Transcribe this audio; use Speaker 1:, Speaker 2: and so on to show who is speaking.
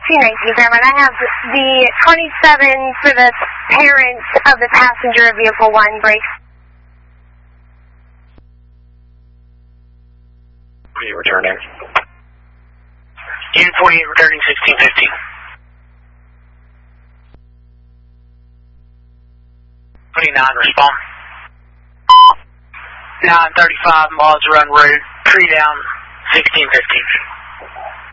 Speaker 1: Fairmont. I have the 27 for the parent of the passenger of vehicle 1 brakes.
Speaker 2: What are you returning?
Speaker 3: Unit 48 returning 1650. 29, respond. 935 miles run road, tree down 1650.